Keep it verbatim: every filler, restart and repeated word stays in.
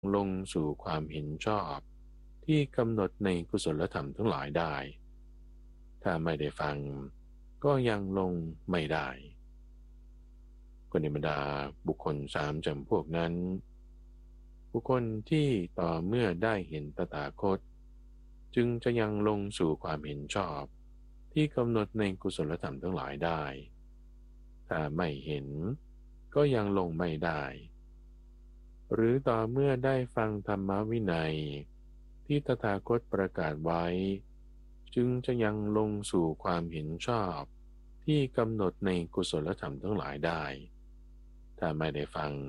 ลงสู่ความเห็นชอบที่กำหนดในกุศลธรรมทั้งหลายได้ถ้าไม่ได้ฟังก็ยังลงไม่ได้ก็ในบรรดาบุคคลสามจำพวกนั้นบุคคลที่ต่อเมื่อได้เห็นตถาคตจึงจะยังลงสู่ความเห็นชอบที่กำหนดในกุศลธรรมทั้งหลายได้ถ้าไม่เห็นก็ยังลงไม่ได้หรือต่อเมื่อได้ฟังธรรมวินัยที่ตถาคตประกาศไว้จึงจะยังลงสู่ความเห็นชอบที่กำหนดในกุศลธรรมทั้งหลายได้ถ้าไม่ได้ฟัง